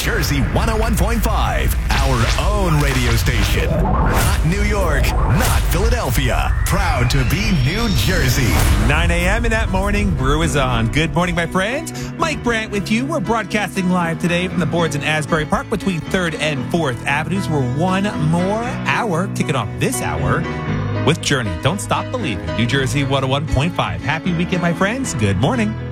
Jersey 101.5, our own radio station. Not New York, not Philadelphia. Proud to be New Jersey. 9 a.m. in that morning, Brew is on. Good morning, my friends. Mike Brandt with you. We're broadcasting live today from the boards in Asbury Park between 3rd and 4th Avenues. We're one more hour, kicking off this hour with Journey. Don't stop believing. New Jersey 101.5. Happy weekend, my friends. Good morning.